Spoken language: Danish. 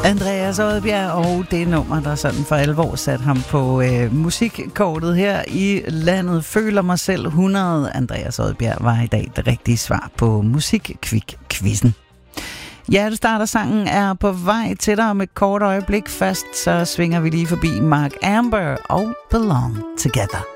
Andreas Odbjerg og det nummer, der sådan for alvor satte ham på musikkortet her i landet. Føler mig selv 100. Andreas Odbjerg var i dag det rigtige svar på Musikkvik-quizzen. Hjertestarter-sangen er på vej til dig om et kort øjeblik. Først så svinger vi lige forbi Mark Amber og Belong Together.